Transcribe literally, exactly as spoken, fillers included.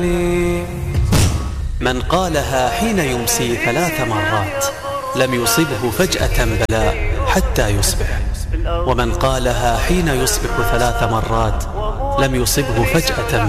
من قالها حين يمسي ثلاث مرات لم يصبه فجأة بلاء حتى يصبح، ومن قالها حين يصبح ثلاث مرات لم يصبه فجأة